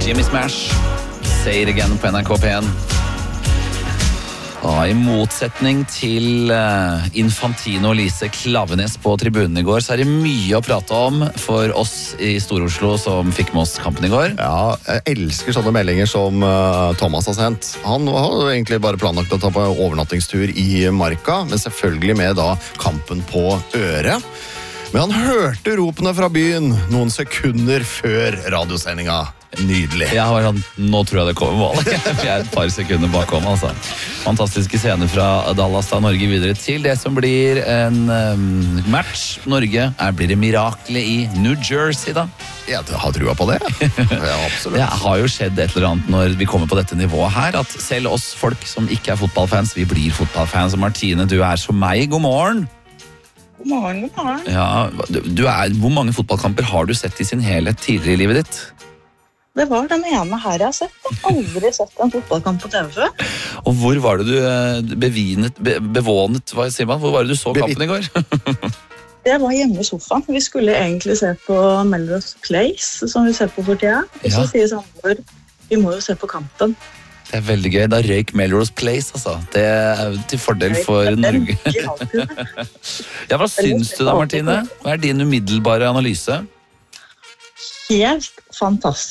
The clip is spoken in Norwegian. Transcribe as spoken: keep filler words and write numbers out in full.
Jimmy Smash, Say It Again på N R K P en. Og I motsetning til Infantino og Lise Klaveness på tribunen I går, så er det mye å prate om for oss I Stor-Oslo som fikk med oss kampen I går. Ja, jeg elsker sånne meldinger som uh, Thomas har sendt. Han har egentlig bare planlagt å ta på overnattingstur I Marka, men selvfølgelig med da kampen på øret. Men han hørte ropene fra byen noen sekunder før radiosendinga. Nydelig. Ja, nå tror jeg det kommer mål. Vi er et par sekunder bakom, altså. Fantastiske scener fra Dallas da Norge videre til det som blir en um, match. Norge er, blir det miraklet I New Jersey da. Jeg har trua på det. Ja, absolutt. Det har jo skjedd et eller annet når vi kommer på dette nivået her, at selv oss folk som ikke er fotballfans, vi blir fotballfans. Og Martine, du er som meg. God morgen. God morgen, god morgen. Ja, du, du er, hvor mange fotballkamper har du sett I sin helhet tidligere I livet ditt? Det var den ene her jeg har sett. Jeg har aldri sett en fotballkamp på TV før. Og hvor var det du bevinet, be, bevånet, hva sier man? Hvor var det du så kampen I går? Jeg var hjemme I sofaen. Vi skulle egentlig se på Melrose Place, som vi ser på for tida. Og så Ja. sier samboer, vi må jo se på kampen. Det er veldig gøy. Da røyk Melrose Place, altså. Det er til fordel for Det er Norge. ikke alltid. Ja, hva syns du da, Martine? Hva er din umiddelbare analyse? Helt fantastisk.